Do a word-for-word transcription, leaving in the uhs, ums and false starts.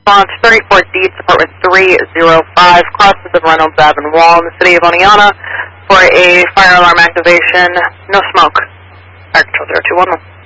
response, thirty-four D, Department three oh five, crosses of Reynolds Avenue Wall in the city of Oneonta for a fire alarm activation. No smoke. Back to zero two one one.